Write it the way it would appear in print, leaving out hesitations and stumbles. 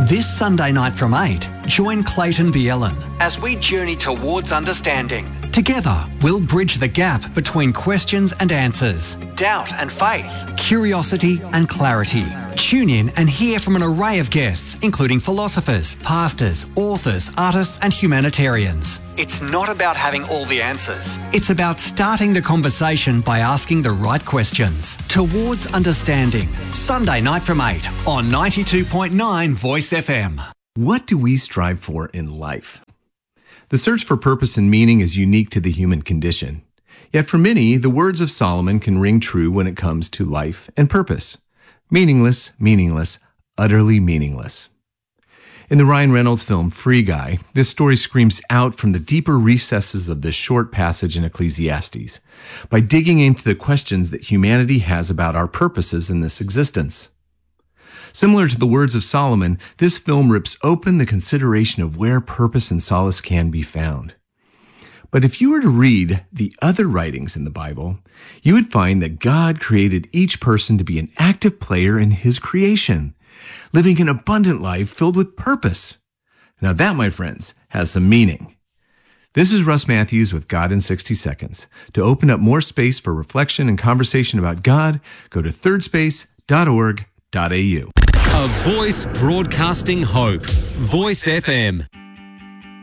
This Sunday night from 8, join Clayton Bielen as we journey towards understanding. Together, we'll bridge the gap between questions and answers, doubt and faith, curiosity and clarity. Tune in and hear from an array of guests, including philosophers, pastors, authors, artists and humanitarians. It's not about having all the answers. It's about starting the conversation by asking the right questions. Towards Understanding, Sunday night from 8 on 92.9 Voice FM. What do we strive for in life? The search for purpose and meaning is unique to the human condition. Yet for many, the words of Solomon can ring true when it comes to life and purpose. Meaningless, meaningless, utterly meaningless. In the Ryan Reynolds film Free Guy, this story screams out from the deeper recesses of this short passage in Ecclesiastes by digging into the questions that humanity has about our purposes in this existence. Similar to the words of Solomon, this film rips open the consideration of where purpose and solace can be found. But if you were to read the other writings in the Bible, you would find that God created each person to be an active player in his creation, living an abundant life filled with purpose. Now that, my friends, has some meaning. This is Russ Matthews with God in 60 Seconds. To open up more space for reflection and conversation about God, go to thirdspace.org.au. A voice broadcasting hope. Voice FM.